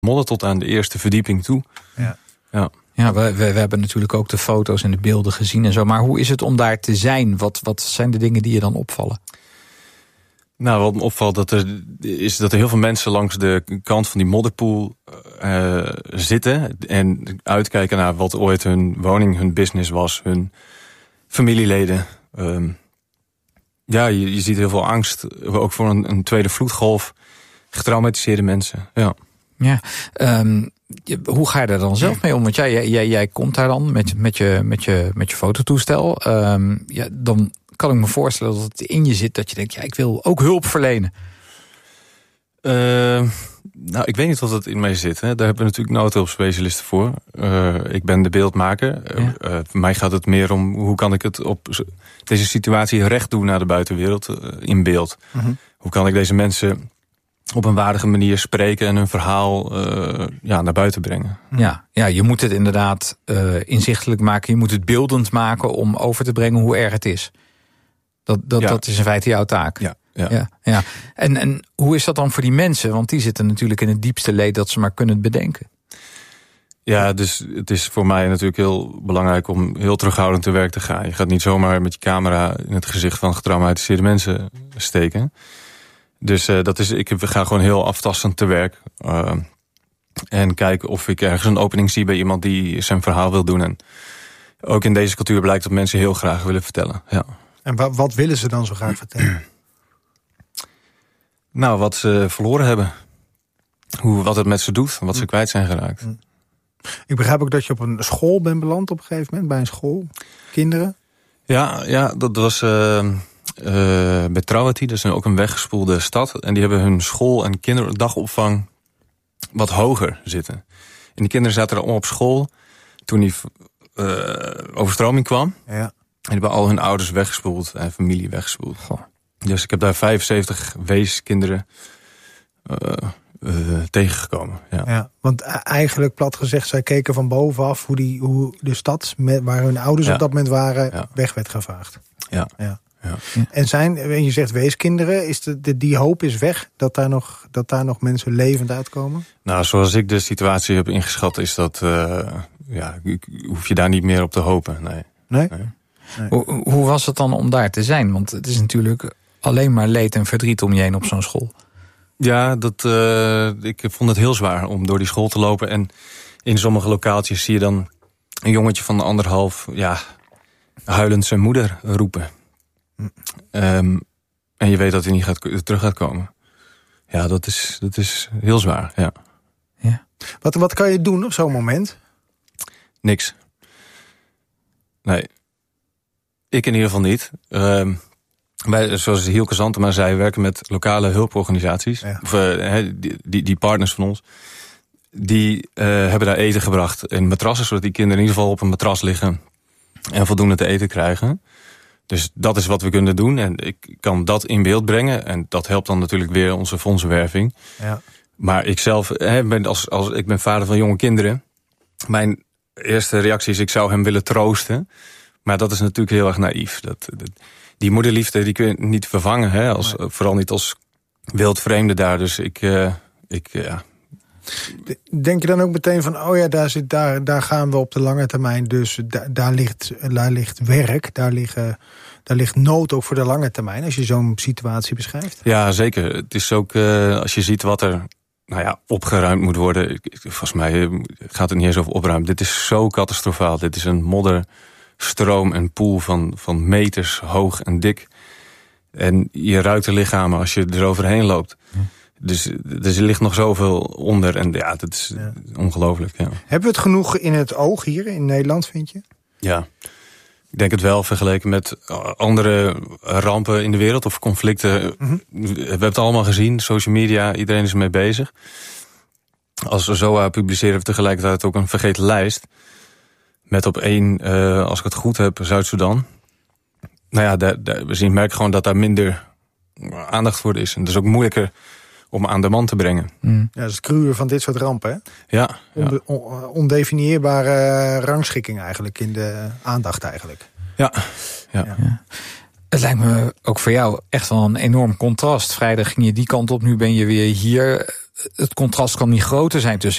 modder tot aan de eerste verdieping toe. Ja, we hebben natuurlijk ook de foto's en de beelden gezien en zo. Maar hoe is het om daar te zijn? Wat zijn de dingen die je dan opvallen? Nou, wat me opvalt is dat er heel veel mensen langs de kant van die modderpoel zitten en uitkijken naar wat ooit hun woning, hun business was, hun familieleden. Je ziet heel veel angst, ook voor een tweede vloedgolf. Getraumatiseerde mensen, Ja, hoe ga je daar dan zelf mee om? Want jij komt daar dan met je fototoestel. Dan kan ik me voorstellen dat het in je zit dat je denkt, ik wil ook hulp verlenen. Nou, ik weet niet wat het in mij zit. Hè. Daar hebben we natuurlijk noodhulpspecialisten voor. Ik ben de beeldmaker. Voor mij gaat het meer om hoe kan ik het op deze situatie recht doen naar de buitenwereld in beeld. Mm-hmm. Hoe kan ik deze mensen op een waardige manier spreken en hun verhaal naar buiten brengen. Ja, je moet het inderdaad inzichtelijk maken. Je moet het beeldend maken om over te brengen hoe erg het is. Dat is in feite jouw taak. Ja. En hoe is dat dan voor die mensen? Want die zitten natuurlijk in het diepste leed dat ze maar kunnen bedenken. Ja, dus het is voor mij natuurlijk heel belangrijk om heel terughoudend te werk te gaan. Je gaat niet zomaar met je camera in het gezicht van getraumatiseerde mensen steken. Dus ik ga gewoon heel aftastend te werk. En kijken of ik ergens een opening zie bij iemand die zijn verhaal wil doen. En ook in deze cultuur blijkt dat mensen heel graag willen vertellen. Ja. En wat willen ze dan zo graag vertellen? Nou, wat ze verloren hebben. Wat het met ze doet, wat ze kwijt zijn geraakt. Ik begrijp ook dat je op een school bent beland op een gegeven moment. Bij een school. Kinderen. Ja, dat was bij Trauwati. Dat is ook een weggespoelde stad. En die hebben hun school- en kinderdagopvang wat hoger zitten. En die kinderen zaten er allemaal op school toen die overstroming kwam. Ja. En die hebben al hun ouders weggespoeld en familie weggespoeld. Goh. Dus ik heb daar 75 weeskinderen tegengekomen. Ja, want eigenlijk plat gezegd, zij keken van bovenaf hoe de stad waar hun ouders op dat moment waren weg werd gevaagd. Ja. En je zegt weeskinderen, die hoop is weg dat daar nog mensen levend uitkomen? Nou, zoals ik de situatie heb ingeschat, is dat hoef je daar niet meer op te hopen. Nee? Hoe was het dan om daar te zijn? Want het is natuurlijk alleen maar leed en verdriet om je heen op zo'n school. Ja, ik vond het heel zwaar om door die school te lopen. En in sommige locaties zie je dan een jongetje van 1,5... huilend zijn moeder roepen. En je weet dat hij niet terug gaat komen. Ja, dat is heel zwaar, ja. Wat kan je doen op zo'n moment? Niks. Nee. Ik in ieder geval niet. Wij, zoals Hielke Zantema zei, werken met lokale hulporganisaties. Ja. Of, die partners van ons. Die hebben daar eten gebracht en matrassen, zodat die kinderen in ieder geval op een matras liggen en voldoende te eten krijgen. Dus dat is wat we kunnen doen. En ik kan dat in beeld brengen. En dat helpt dan natuurlijk weer onze fondsenwerving. Ja. Maar ik zelf ik ben vader van jonge kinderen. Mijn eerste reactie is, ik zou hem willen troosten. Maar dat is natuurlijk heel erg naïef. Die moederliefde die kun je niet vervangen. Hè? Vooral niet als wildvreemde daar. Dus Denk je dan ook meteen van, daar gaan we op de lange termijn. Dus daar ligt werk, daar ligt nood ook voor de lange termijn. Als je zo'n situatie beschrijft. Ja, zeker. Het is ook, als je ziet wat er opgeruimd moet worden. Volgens mij gaat het niet eens over opruimen. Dit is zo catastrofaal. Dit is een modderstroom en poel van meters hoog en dik. En je ruikt de lichamen als je eroverheen loopt. Dus er ligt nog zoveel onder. En dat is ongelooflijk. Ja. Hebben we het genoeg in het oog hier in Nederland, vind je? Ja, ik denk het wel, vergeleken met andere rampen in de wereld of conflicten. Mm-hmm. We hebben het allemaal gezien, social media, iedereen is ermee bezig. Als we ZOA publiceren we tegelijkertijd ook een vergeten lijst. Met op 1, als ik het goed heb, Zuid-Soedan. We merken gewoon dat daar minder aandacht voor is. En dat is ook moeilijker om aan de man te brengen. Ja, dat is het cruwe van dit soort rampen, hè? Ja. Ondefinieerbare rangschikking eigenlijk in de aandacht eigenlijk. Ja. Het lijkt me ook voor jou echt wel een enorm contrast. Vrijdag ging je die kant op, nu ben je weer hier. Het contrast kan niet groter zijn tussen